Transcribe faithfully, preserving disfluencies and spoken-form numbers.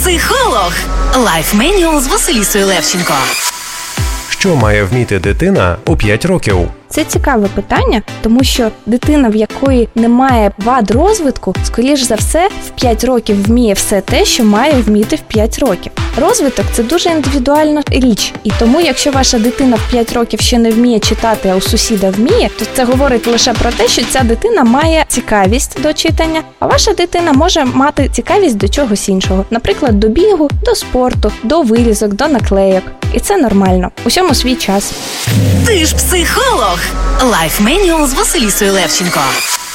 Психолог. Лайф-меню з Василісою Левченко. Що має вміти дитина у п'ять років? Це цікаве питання, тому що дитина, в якої немає вад розвитку, скоріш за все, в п'ять років вміє все те, що має вміти в п'ять років. Розвиток – це дуже індивідуальна річ, і тому, якщо ваша дитина в п'ять років ще не вміє читати, а у сусіда вміє, то це говорить лише про те, що ця дитина має цікавість до читання, а ваша дитина може мати цікавість до чогось іншого, наприклад, до бігу, до спорту, до вирізок, до наклейок. І це нормально. Усьому свій час. Ти ж психолог. Лайф-меню з Василісою Левченко.